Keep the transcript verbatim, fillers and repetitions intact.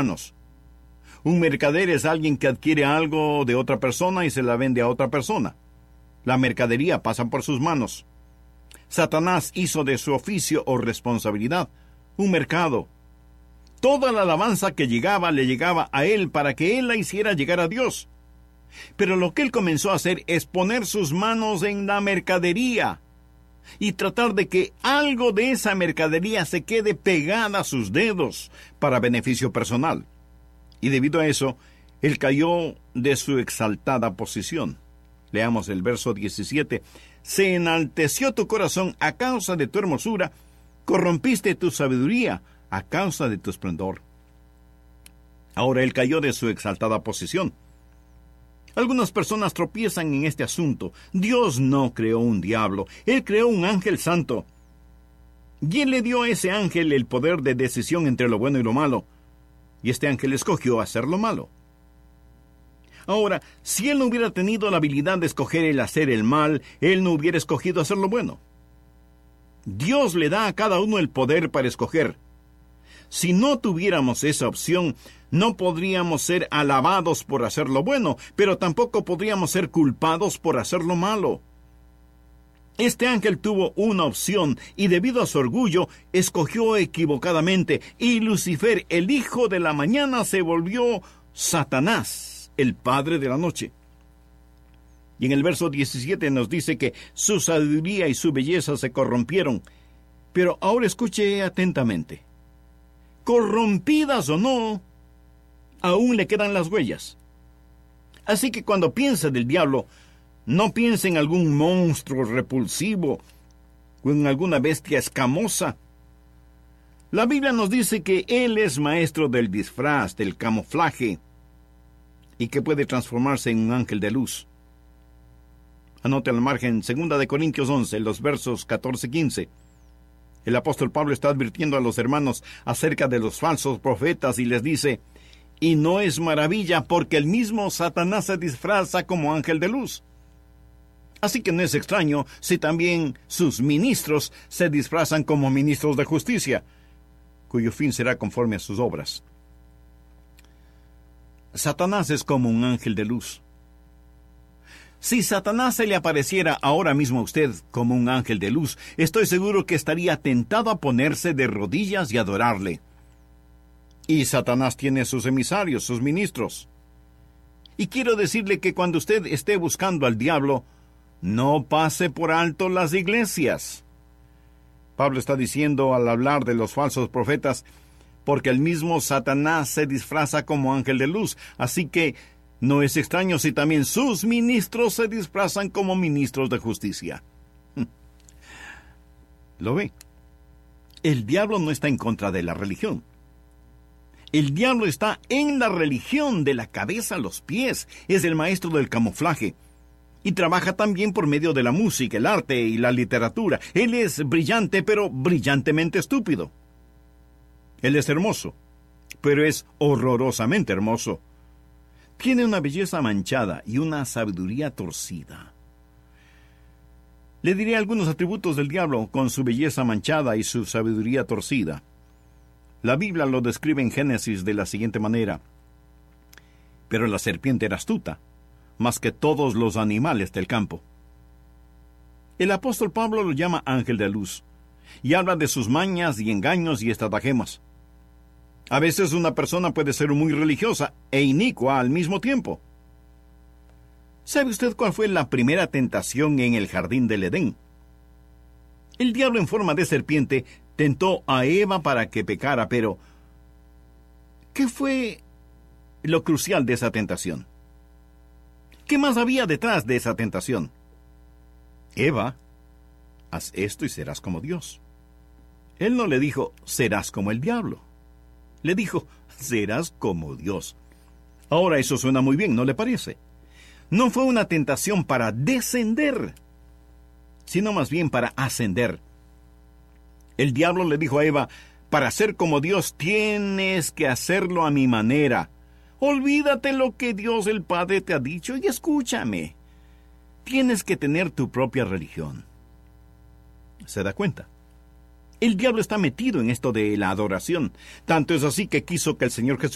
manos. Un mercader es alguien que adquiere algo de otra persona y se la vende a otra persona. La mercadería pasa por sus manos. Satanás hizo de su oficio o responsabilidad un mercado. Toda la alabanza que llegaba le llegaba a él para que él la hiciera llegar a Dios. Pero lo que él comenzó a hacer es poner sus manos en la mercadería y tratar de que algo de esa mercadería se quede pegada a sus dedos para beneficio personal. Y debido a eso, él cayó de su exaltada posición. Leamos el verso diecisiete. Se enalteció tu corazón a causa de tu hermosura, corrompiste tu sabiduría a causa de tu esplendor. Ahora él cayó de su exaltada posición. Algunas personas tropiezan en este asunto. Dios no creó un diablo, Él creó un ángel santo. Y Él le dio a ese ángel el poder de decisión entre lo bueno y lo malo. Y este ángel escogió hacer lo malo. Ahora, si él no hubiera tenido la habilidad de escoger el hacer el mal, él no hubiera escogido hacer lo bueno. Dios le da a cada uno el poder para escoger. Si no tuviéramos esa opción, no podríamos ser alabados por hacer lo bueno, pero tampoco podríamos ser culpados por hacer lo malo. Este ángel tuvo una opción y debido a su orgullo, escogió equivocadamente, y Lucifer, el hijo de la mañana, se volvió Satanás, el padre de la noche. Y en el verso diecisiete nos dice que su sabiduría y su belleza se corrompieron. Pero ahora escuche atentamente. Corrompidas o no, aún le quedan las huellas. Así que cuando piense del diablo, no piense en algún monstruo repulsivo o en alguna bestia escamosa. La Biblia nos dice que él es maestro del disfraz, del camuflaje, y que puede transformarse en un ángel de luz. Anote al margen, segunda de Corintios once, los versos catorce y quince. El apóstol Pablo está advirtiendo a los hermanos acerca de los falsos profetas y les dice: y no es maravilla porque el mismo Satanás se disfraza como ángel de luz. Así que no es extraño si también sus ministros se disfrazan como ministros de justicia, cuyo fin será conforme a sus obras. Satanás es como un ángel de luz. Si Satanás se le apareciera ahora mismo a usted como un ángel de luz, estoy seguro que estaría tentado a ponerse de rodillas y adorarle. Y Satanás tiene sus emisarios, sus ministros. Y quiero decirle que cuando usted esté buscando al diablo, no pase por alto las iglesias. Pablo está diciendo al hablar de los falsos profetas, porque el mismo Satanás se disfraza como ángel de luz, así que no es extraño si también sus ministros se disfrazan como ministros de justicia. ¿Lo ve? El diablo no está en contra de la religión. El diablo está en la religión, de la cabeza a los pies. Es el maestro del camuflaje. Y trabaja también por medio de la música, el arte y la literatura. Él es brillante, pero brillantemente estúpido. Él es hermoso, pero es horrorosamente hermoso. Tiene una belleza manchada y una sabiduría torcida. Le diré algunos atributos del diablo con su belleza manchada y su sabiduría torcida. La Biblia lo describe en Génesis de la siguiente manera: pero la serpiente era astuta, más que todos los animales del campo. El apóstol Pablo lo llama ángel de luz, y habla de sus mañas y engaños y estratagemas. A veces una persona puede ser muy religiosa e inicua al mismo tiempo. ¿Sabe usted cuál fue la primera tentación en el jardín del Edén? El diablo en forma de serpiente tentó a Eva para que pecara, pero ¿qué fue lo crucial de esa tentación? ¿Qué más había detrás de esa tentación? Eva, haz esto y serás como Dios. Él no le dijo, serás como el diablo. Le dijo, serás como Dios. Ahora eso suena muy bien, ¿no le parece? No fue una tentación para descender, sino más bien para ascender. El diablo le dijo a Eva, para ser como Dios tienes que hacerlo a mi manera. Olvídate lo que Dios el Padre te ha dicho y escúchame. Tienes que tener tu propia religión. ¿Se da cuenta? El diablo está metido en esto de la adoración. Tanto es así que quiso que el Señor Jesús